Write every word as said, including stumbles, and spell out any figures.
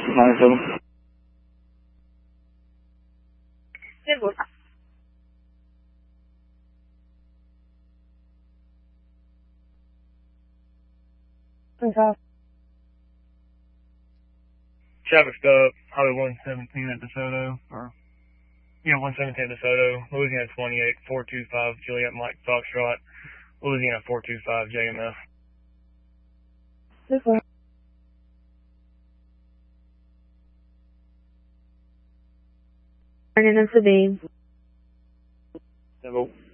nine seven. Good one. Okay. Traffic stop, Highway one seventeen at DeSoto, or, yeah, one seventeen at DeSoto, Louisiana twenty-eight, four two five, Juliet Mike Foxtrot, Louisiana four two five, J M F. This one. Turning into Sabine. Tempo.